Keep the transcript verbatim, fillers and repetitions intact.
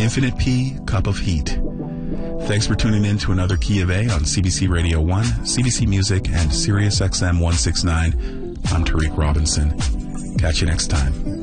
Infinite P, Cup of Heat. Thanks for tuning in to another Key of A on C B C Radio one, C B C Music, and Sirius X M one sixty-nine. I'm Tariq Robinson. Catch you next time.